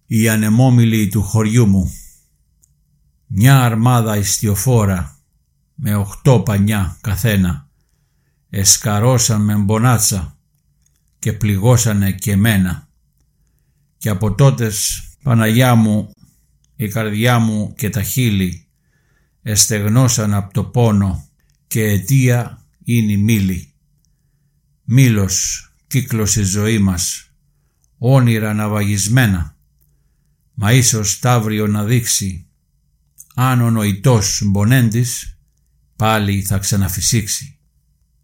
οι ανεμόμυλοι του χωριού μου. Μια αρμάδα ιστιοφόρα με 8 πανιά καθένα εσκαρώσαν με μπονάτσα και πληγώσανε και εμένα. Και από τότες, Παναγιά μου, η καρδιά μου και τα χείλη εστεγνώσαν από το πόνο και αιτία είναι η μήλη. Μήλος κύκλος η ζωή μας, όνειρα ναυαγισμένα, μα ίσως ταύριο να δείξει, αν ο νοητός μπονέντης πάλι θα ξαναφυσήξει.